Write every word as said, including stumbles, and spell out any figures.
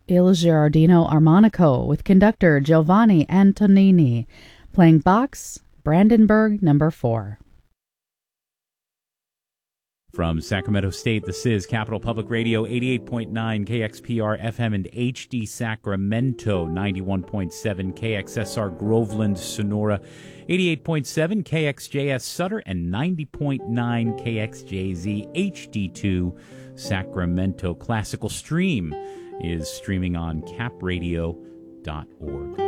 Il Giardino Armonico with conductor Giovanni Antonini, playing Bach's Brandenburg number four. From Sacramento State, this is Capital Public Radio, eighty-eight point nine K X P R F M and H D Sacramento, ninety-one point seven K X S R Groveland, Sonora, eighty-eight point seven K X J S Sutter, and ninety point nine K X J Z H D two Sacramento. Classical Stream is streaming on cap radio dot org.